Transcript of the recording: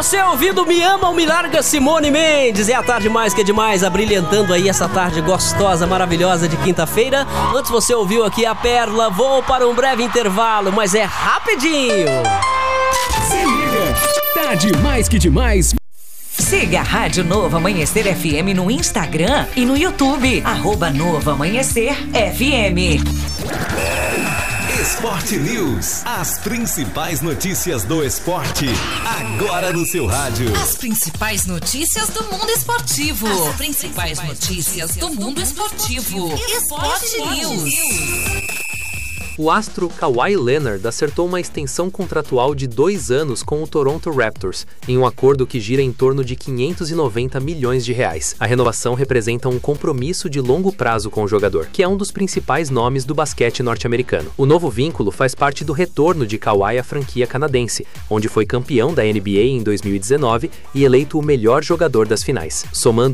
você ouvindo Me Ama ou Me Larga, Simone Mendes. É a tarde mais que é demais, abrilhantando aí essa tarde gostosa, maravilhosa de quinta-feira. Antes você ouviu aqui a Perla, vou para um breve intervalo, mas é rapidinho. Se liga, tarde mais que demais. Siga a Rádio Novo Amanhecer FM no Instagram e no YouTube. @Novo Amanhecer FM. Esporte News. As principais notícias do esporte. Agora no seu rádio. As principais notícias do mundo esportivo. As principais notícias do mundo esportivo. Esporte News. O astro Kawhi Leonard acertou uma extensão contratual de 2 anos com o Toronto Raptors, em um acordo que gira em torno de 590 milhões de reais. A renovação representa um compromisso de longo prazo com o jogador, que é um dos principais nomes do basquete norte-americano. O novo vínculo faz parte do retorno de Kawhi à franquia canadense, onde foi campeão da NBA em 2019 e eleito o melhor jogador das finais. Somando